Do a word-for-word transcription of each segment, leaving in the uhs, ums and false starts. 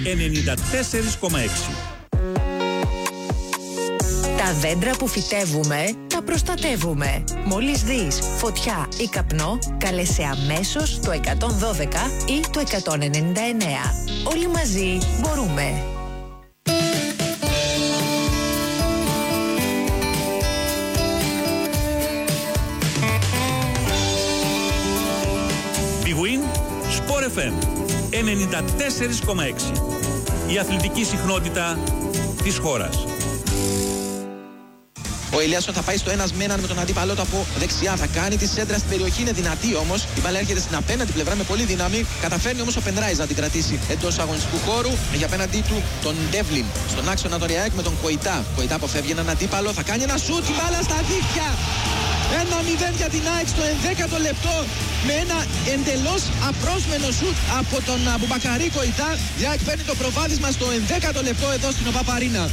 ενενήντα τέσσερα κόμμα έξι. Τα δέντρα που φυτεύουμε, τα προστατεύουμε. Μόλις δεις φωτιά ή καπνό, κάλεσε αμέσως το εκατόν δώδεκα ή το εκατόν ενενήντα εννέα. Όλοι μαζί μπορούμε. Big Win, Sport εφ εμ ενενήντα τέσσερα κόμμα έξι. Η αθλητική συχνότητα της χώρας. Ο Ηλιάσον θα πάει στο ένας με έναν με τον αντίπαλό του από δεξιά. Θα κάνει τη σέντρα στην περιοχή, είναι δυνατή όμως. Η μπάλα έρχεται στην απέναντι πλευρά με πολύ δύναμη. Καταφέρνει όμως ο Πενράιζ να την κρατήσει εντός αγωνιστικού χώρου. Έχει απέναντί του τον Ντεύλιν. Στον άξονα του Ριάκ με τον Κοϊτά. Κοϊτά αποφεύγει έναν αντίπαλο. Θα κάνει ένα σουτ. Η μπάλα στα δίχτυα. ένα μηδέν για την ΑΕΚ στο ενδέκατο λεπτό. Με ένα εντελώς απρόσμενο σουτ από τον Μπουμπακαρί Κοϊτά. Η ΑΕΚ παίρνει το προβάδισμα στο ενδέκατο λεπτό εδώ στην ΟΠΑΠ-Αρίνα.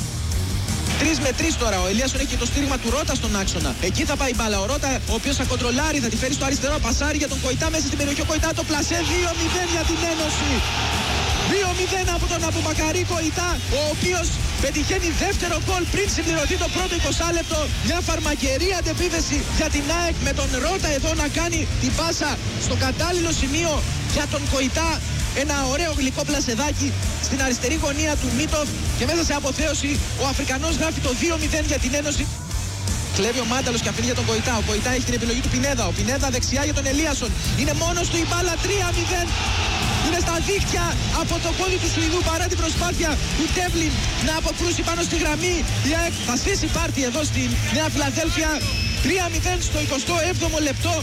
τρεις με τρεις τώρα. Ο Ηλιάσον έχει το στήριγμα του Ρότα στον άξονα. Εκεί θα πάει η μπάλα. Ο Ρότα, ο οποίος θα κοντρολάρει, θα τη φέρει στο αριστερό. Πασάρι για τον Κοϊτά μέσα στην περιοχή. Ο Κοϊτά το πλασέ. δύο μηδέν για την Ένωση. δύο μηδέν από τον Αμπουμπακαρί Κοϊτά, ο οποίος πετυχαίνει δεύτερο γκολ πριν συμπληρωθεί το πρώτο είκοσι λεπτό. Μια φαρμακερή αντεπίθεση για την ΑΕΚ με τον Ρότα εδώ να κάνει την πάσα στο κατάλληλο σημείο για τον Κοϊτά. Ένα ωραίο γλυκό πλασεδάκι στην αριστερή γωνία του Μίτοφ και μέσα σε αποθέωση ο Αφρικανός γράφει το δύο μηδέν για την Ένωση. Κλέβει ο Μάνταλος και αφήνει για τον Κοϊτά. Ο Κοϊτά έχει την επιλογή του Πινέδα. Ο Πινέδα δεξιά για τον Ελίασον. Είναι μόνος του η μπάλα. τρία μηδέν. Είναι στα δίχτυα από το πόδι του Σουηδού παρά την προσπάθεια του Ντεύλιν να αποκρούσει πάνω στη γραμμή. Η ΑΕΚ θα στήσει πάρτι εδώ στη Νέα Φιλαδέλφια. τρία μηδέν στο εικοστό έβδομο λεπτό.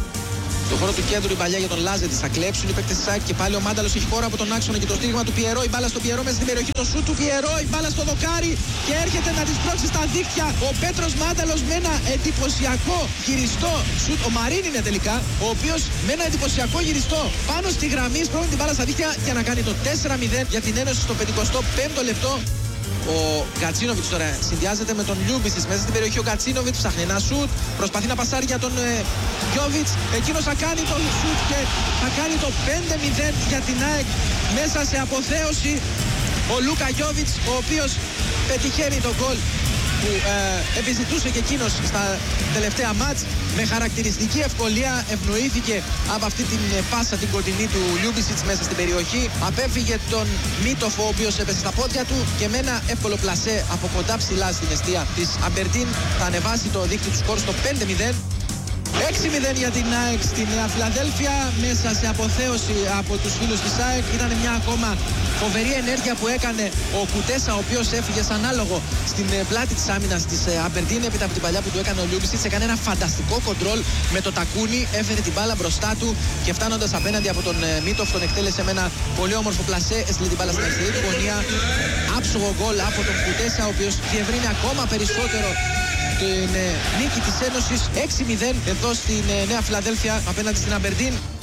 Στο χώρο του κέντρου η παλιά για τον Λάζετης θα κλέψουν οι παίκτες της ΑΕΚ και πάλι ο Μάνταλος έχει χώρο από τον άξονα και το στήριγμα του Πιερό. Η μπάλα στο Πιερό μέσα στην περιοχή, το σουτ του Πιερό. Η μπάλα στο δοκάρι και έρχεται να τη σπρώξει στα δίχτυα ο Πέτρος Μάνταλος με ένα εντυπωσιακό γυριστό σουτ. Ο Μαρίν είναι τελικά, ο οποίος με ένα εντυπωσιακό γυριστό πάνω στη γραμμή σπρώχνει την μπάλα στα δίχτυα για να κάνει το τέσσερα μηδέν για την Ένωση στο πενηκοστό πέμπτο λεπτό. Ο Γκατσίνοβιτς τώρα συνδυάζεται με τον Λιούμπισιτς μέσα στην περιοχή. Ο Γκατσίνοβιτς ψάχνει ένα σουτ. Προσπαθεί να πασάρει για τον ε, Γιόβιτς. Εκείνος θα κάνει το σουτ και θα κάνει το πέντε μηδέν για την ΑΕΚ μέσα σε αποθέωση. Ο Λούκα Γιόβιτς, ο οποίος πετυχαίνει το γκολ που ε, επιζητούσε και εκείνος στα τελευταία μάτς. Με χαρακτηριστική ευκολία ευνοήθηκε από αυτή την ε, πάσα την κοντινή του Λιούμπισιτς μέσα στην περιοχή. Απέφυγε τον Μίτοφ, ο οποίος έπεσε στα πόδια του και με ένα εύκολο πλασέ από κοντά ψηλά στην εστία της Αμπερντίν θα ανεβάσει το δίκτυο του σκορ στο πέντε μηδέν. έξι μηδέν για την ΑΕΚ στη Νέα Φιλαδέλφια μέσα σε αποθέωση από τους φίλους της ΑΕΚ. Ήταν μια ακόμα φοβερή ενέργεια που έκανε ο Κουτέσα, ο οποίος έφυγε σαν άλογο στην πλάτη της άμυνας της Αμπερντίν έπειτα από την παλιά που του έκανε ο Λιούμπισιτς. Έκανε ένα φανταστικό κοντρόλ με το τακούνι, έφερε την μπάλα μπροστά του και φτάνοντας απέναντι από τον Μίτοφ τον εκτέλεσε με ένα πολύ όμορφο πλασέ, έστειλε την μπάλα στην αριστερή του γωνία. Άψογο γκολ από τον Κουτέσα, ο οποίος διευρύνει ακόμα περισσότερο την ε, νίκη της Ένωσης έξι μηδέν εδώ στην ε, Νέα Φιλαδέλφια απέναντι στην Αμπερντίν.